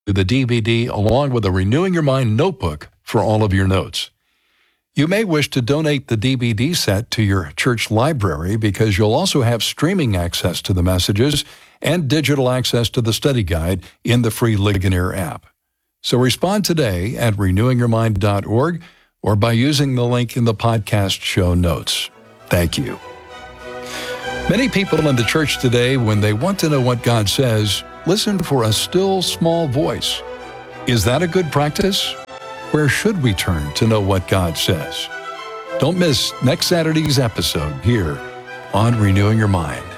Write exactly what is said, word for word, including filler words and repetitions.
the D V D along with a Renewing Your Mind notebook for all of your notes. You may wish to donate the D V D set to your church library because you'll also have streaming access to the messages and digital access to the study guide in the free Ligonier app. So respond today at renewing your mind dot org or by using the link in the podcast show notes. Thank you. Many people in the church today, when they want to know what God says, listen for a still small voice. Is that a good practice? Where should we turn to know what God says? Don't miss next Saturday's episode here on Renewing Your Mind.